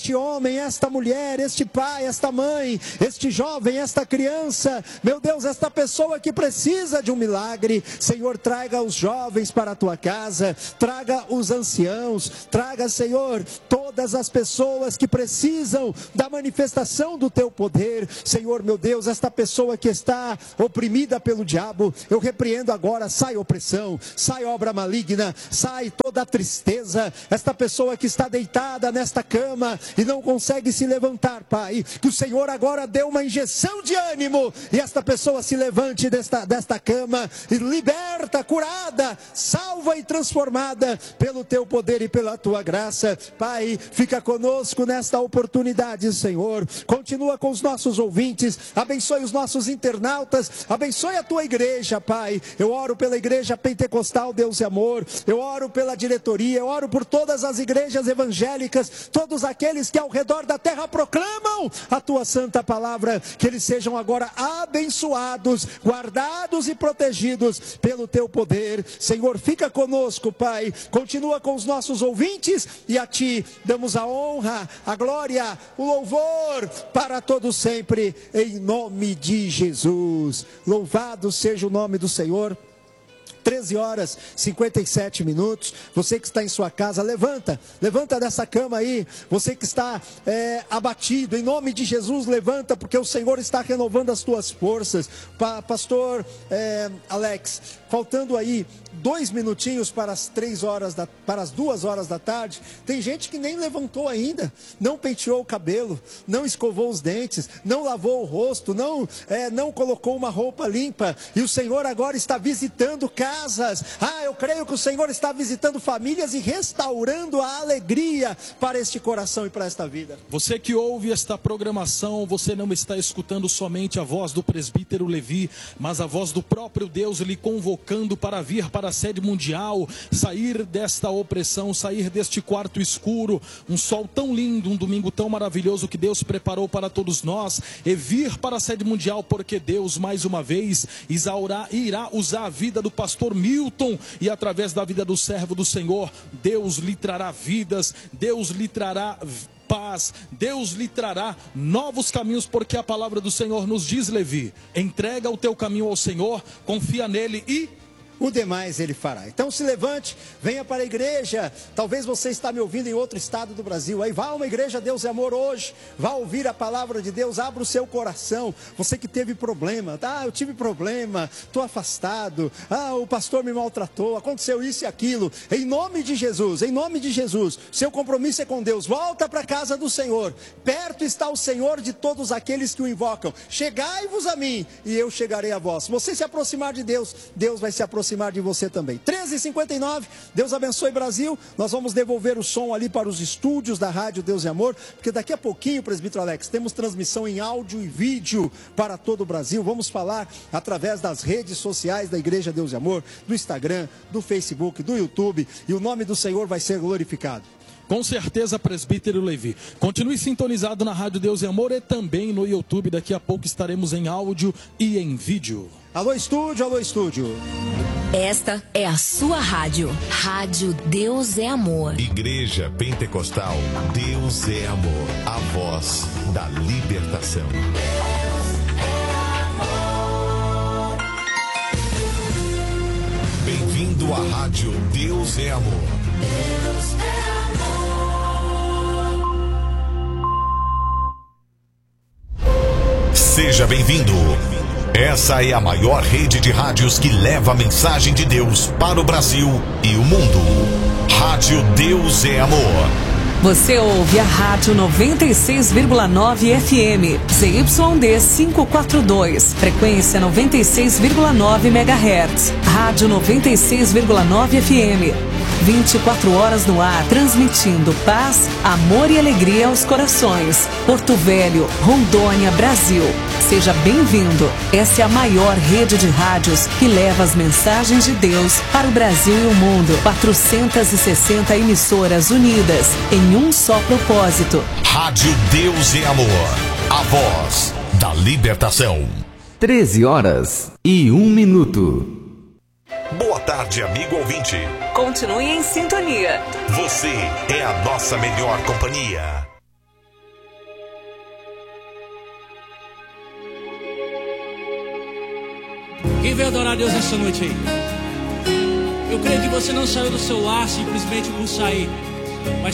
este homem, esta mulher, este pai, esta mãe, este jovem, esta criança, meu Deus, esta pessoa que precisa de um milagre. Senhor, traga os jovens para a tua casa, traga os anciãos, traga, Senhor, todas as pessoas que precisam da manifestação do teu poder. Senhor, meu Deus, esta pessoa que está oprimida pelo diabo, eu repreendo agora, sai opressão, sai obra maligna, sai toda a tristeza. Esta pessoa que está deitada nesta cama e não consegue se levantar, Pai, que o Senhor agora dê uma injeção de ânimo e esta pessoa se levante desta cama e liberta, curada, salva e transformada pelo teu poder e pela tua graça. Pai, fica conosco nesta oportunidade, Senhor. Continua com os nossos ouvintes, abençoe os nossos internautas, abençoe a tua igreja, Pai. Eu oro pela igreja pentecostal Deus e Amor, eu oro pela diretoria, eu oro por todas as igrejas evangélicas, todos aqueles que ao redor da terra proclamam a tua santa palavra, que eles sejam agora abençoados, guardados e protegidos pelo teu poder. Senhor, fica conosco, Pai, continua com os nossos ouvintes e a ti damos a honra, a glória, o louvor para todos sempre, em nome de Jesus. Louvado seja o nome do Senhor. 13 horas, 57 minutos, você que está em sua casa, levanta dessa cama aí, você que está abatido, em nome de Jesus, levanta, porque o Senhor está renovando as tuas forças. Pastor Alex, faltando aí 2 minutinhos para as 2 horas da tarde, tem gente que nem levantou ainda, não penteou o cabelo, não escovou os dentes, não lavou o rosto, não colocou uma roupa limpa, e o Senhor agora está visitando casas. Eu creio que o Senhor está visitando famílias e restaurando a alegria para este coração e para esta vida. Você que ouve esta programação, você não está escutando somente a voz do presbítero Levi, mas a voz do próprio Deus lhe convocando para vir para a sede mundial, sair desta opressão, sair deste quarto escuro, um sol tão lindo, um domingo tão maravilhoso que Deus preparou para todos nós, e vir para a sede mundial, porque Deus mais uma vez irá usar a vida do pastor Milton, e através da vida do servo do Senhor, Deus lhe trará vidas, Deus lhe trará paz, Deus lhe trará novos caminhos, porque a palavra do Senhor nos diz, Levi, entrega o teu caminho ao Senhor, confia nele e o demais ele fará. Então se levante, venha para a igreja. Talvez você está me ouvindo em outro estado do Brasil, aí vá a uma igreja Deus e Amor hoje, vá ouvir a palavra de Deus, abra o seu coração. Você que teve problema, eu tive problema, estou afastado, o pastor me maltratou, aconteceu isso e aquilo, em nome de Jesus, seu compromisso é com Deus, volta para a casa do Senhor, perto está o Senhor de todos aqueles que o invocam. Chegai-vos a mim e eu chegarei a vós. Se você se aproximar de Deus, Deus vai se aproximar de você também. 13h59, Deus abençoe Brasil. Nós vamos devolver o som ali para os estúdios da Rádio Deus e Amor, porque daqui a pouquinho, presbítero Alex, temos transmissão em áudio e vídeo para todo o Brasil. Vamos falar através das redes sociais da Igreja Deus e Amor, do Instagram, do Facebook, do YouTube, e o nome do Senhor vai ser glorificado. Com certeza, presbítero Levi. Continue sintonizado na Rádio Deus e Amor e também no YouTube. Daqui a pouco estaremos em áudio e em vídeo. Alô, estúdio, alô, estúdio. Esta é a sua rádio. Rádio Deus é Amor. Igreja Pentecostal Deus é Amor. A voz da libertação. Bem-vindo à Rádio Deus é Amor. Deus é amor. Seja bem-vindo. Essa é a maior rede de rádios que leva a mensagem de Deus para o Brasil e o mundo. Rádio Deus é Amor. Você ouve a Rádio 96,9 FM, ZYD 542, frequência 96,9 MHz. Rádio 96,9 FM. 24 horas no ar, transmitindo paz, amor e alegria aos corações. Porto Velho, Rondônia, Brasil. Seja bem-vindo. Essa é a maior rede de rádios que leva as mensagens de Deus para o Brasil e o mundo. 460 emissoras unidas em um só propósito. Rádio Deus é Amor. A voz da libertação. 13 horas e 1 minuto. Boa tarde, amigo ouvinte. Continue em sintonia. Você é a nossa melhor companhia. Quem veio adorar a Deus nessa noite aí? Eu creio que você não saiu do seu lar simplesmente por sair, mas